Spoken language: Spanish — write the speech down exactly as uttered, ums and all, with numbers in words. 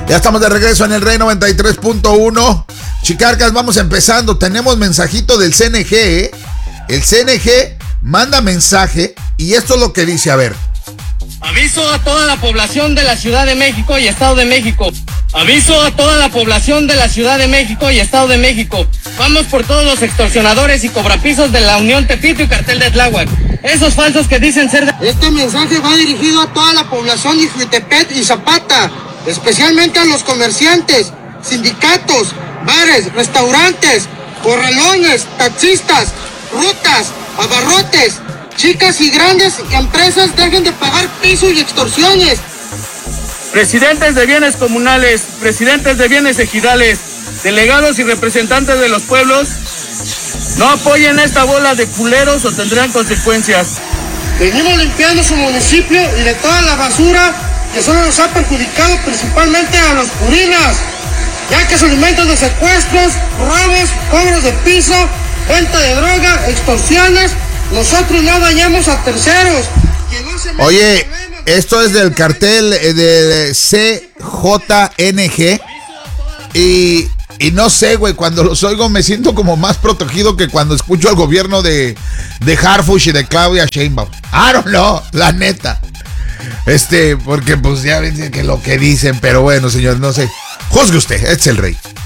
Ya estamos de regreso en el Rey noventa y tres punto uno. Chicarcas, vamos empezando. Tenemos mensajito del C N G, ¿eh? El C N G manda mensaje y esto es lo que dice, a ver. Aviso a toda la población de la Ciudad de México y Estado de México. Aviso a toda la población de la Ciudad de México y Estado de México. Vamos por todos los extorsionadores y cobrapisos de la Unión Tepito y Cartel de Tláhuac. Esos falsos que dicen ser de... Este mensaje va dirigido a toda la población de Ixhuitepec y Zapata, especialmente a los comerciantes, sindicatos, bares, restaurantes, corralones, taxistas, rutas, abarrotes, chicas y grandes empresas. Dejen de pagar pisos y extorsiones. Presidentes de bienes comunales, presidentes de bienes ejidales, delegados y representantes de los pueblos, no apoyen esta bola de culeros o tendrán consecuencias. Venimos limpiando su municipio y de toda la basura que solo nos ha perjudicado, principalmente a los purinas, ya que se alimentan de secuestros, robos, cobros de piso, venta de droga, extorsiones. Nosotros no dañamos a terceros. Que no se Oye, esto es del cartel del C J N G y, y no sé, güey, cuando los oigo me siento como más protegido que cuando escucho al gobierno de, de Harfuch y de Claudia Sheinbaum. I don't know, la neta. Este, porque pues ya ven que lo que dicen, pero bueno, señor, no sé. Juzgue usted, este es el Rey.